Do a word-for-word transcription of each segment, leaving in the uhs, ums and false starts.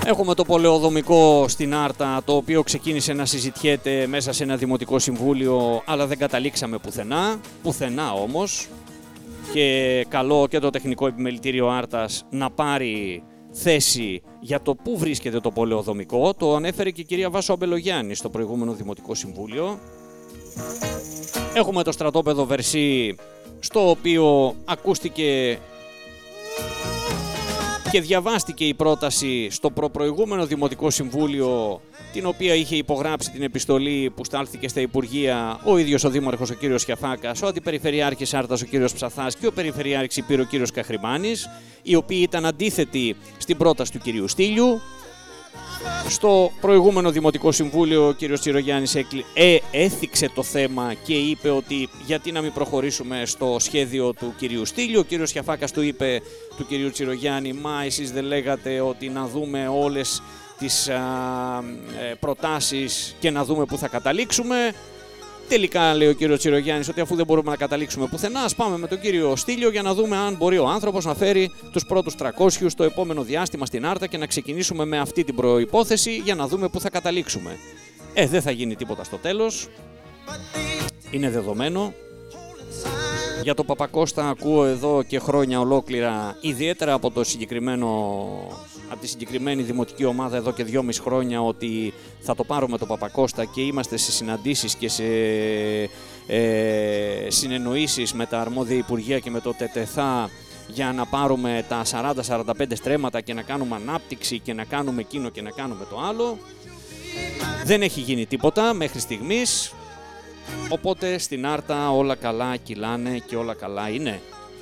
Έχουμε το πολεοδομικό στην Άρτα, το οποίο ξεκίνησε να συζητιέται μέσα σε ένα δημοτικό συμβούλιο, αλλά δεν καταλήξαμε πουθενά, πουθενά όμως. Και καλό και το Τεχνικό Επιμελητήριο Άρτας να πάρει θέση για το πού βρίσκεται το πολεοδομικό. Το ανέφερε και η κυρία Βάσο Αμπελογιάννη στο προηγούμενο Δημοτικό Συμβούλιο. Έχουμε το στρατόπεδο Βερσή, στο οποίο ακούστηκε και διαβάστηκε η πρόταση στο προπροηγούμενο Δημοτικό Συμβούλιο, την οποία είχε υπογράψει την επιστολή που στάλθηκε στα Υπουργεία ο ίδιος ο Δήμαρχος ο κύριος Σιαφάκας, ο Αντιπεριφερειάρχης Άρτας ο κύριος Ψαθάς και ο Περιφερειάρχης Υπήρου ο κύριος Καχρημάνης, οι οποίοι ήταν αντίθετοι στην πρόταση του κυρίου Στήλιου. Στο προηγούμενο Δημοτικό Συμβούλιο ο κύριος Τσιρογιάννης ε, έθιξε το θέμα και είπε ότι γιατί να μην προχωρήσουμε στο σχέδιο του κυρίου Στήλιου. Ο κύριος Σιαφάκας του είπε του κυρίου Τσιρογιάννη, μα εσείς δεν λέγατε ότι να δούμε όλες τις α, ε, προτάσεις και να δούμε πού θα καταλήξουμε. Τελικά λέει ο κύριος Τσιρογιάννης ότι αφού δεν μπορούμε να καταλήξουμε πουθενά, ας πάμε με τον κύριο Στήλιο για να δούμε αν μπορεί ο άνθρωπος να φέρει τους πρώτους τριακόσιους στο επόμενο διάστημα στην Άρτα και να ξεκινήσουμε με αυτή την προϋπόθεση για να δούμε πού θα καταλήξουμε. Ε, δεν θα γίνει τίποτα στο τέλος. Είναι δεδομένο. Για το Παπακώστα ακούω εδώ και χρόνια ολόκληρα, ιδιαίτερα από, το συγκεκριμένο, από τη συγκεκριμένη δημοτική ομάδα εδώ και δυόμιση χρόνια, ότι θα το πάρουμε το Παπακώστα και είμαστε σε συναντήσεις και σε ε, συνεννοήσεις με τα αρμόδια Υπουργεία και με το ΤΕΤΕΘΑ για να πάρουμε τα σαράντα σαράντα πέντε στρέμματα και να κάνουμε ανάπτυξη και να κάνουμε εκείνο και να κάνουμε το άλλο. Δεν έχει γίνει τίποτα μέχρι στιγμής. Οπότε στην Άρτα όλα καλά κυλάνε και όλα καλά είναι.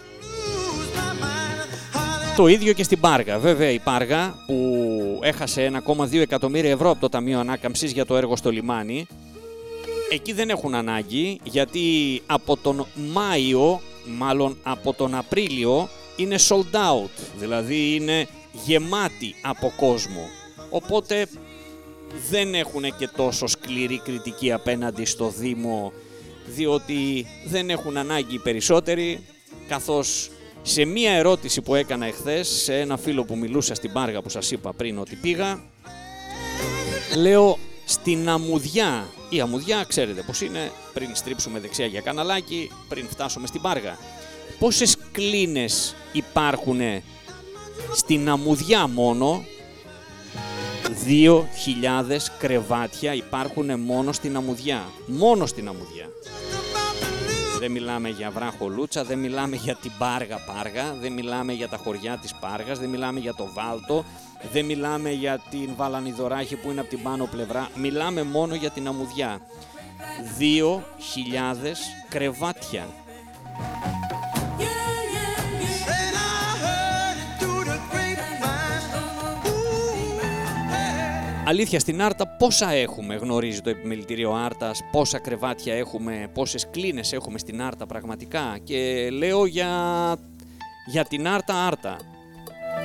Το ίδιο και στην Πάργα. Βέβαια η Πάργα που έχασε ένα κόμμα δύο εκατομμύρια ευρώ από το Ταμείο Ανάκαμψης για το έργο στο λιμάνι, εκεί δεν έχουν ανάγκη, γιατί από τον Μάιο, μάλλον από τον Απρίλιο, είναι sold out, δηλαδή είναι γεμάτη από κόσμο. Οπότε δεν έχουν και τόσο σκληρή κριτική απέναντι στο Δήμο, διότι δεν έχουν ανάγκη οι περισσότεροι, καθώς σε μία ερώτηση που έκανα εχθές σε ένα φίλο που μιλούσα στην Πάργα που σας είπα πριν ότι πήγα, λέω στην Αμμουδιά, η Αμμουδιά ξέρετε πως είναι, πριν στρίψουμε δεξιά για καναλάκι, πριν φτάσουμε στην Πάργα, πόσες κλίνες υπάρχουν στην Αμμουδιά μόνο? Δύο χιλιάδες κρεβάτια υπάρχουν μόνο στην Αμμουδιά. Μόνο στην Αμμουδιά. Δεν μιλάμε για Βράχο Λούτσα, δεν μιλάμε για την Πάργα Πάργα, δεν μιλάμε για τα χωριά της Πάργας, δεν μιλάμε για το Βάλτο, δεν μιλάμε για την Βαλανιδωράχη που είναι από την πάνω πλευρά. Μιλάμε μόνο για την Αμμουδιά. Δύο χιλιάδες κρεβάτια. Αλήθεια, στην Άρτα πόσα έχουμε, γνωρίζει το Επιμελητήριο Άρτας, πόσα κρεβάτια έχουμε, πόσες κλίνες έχουμε στην Άρτα πραγματικά. Και λέω για, για την Άρτα Άρτα.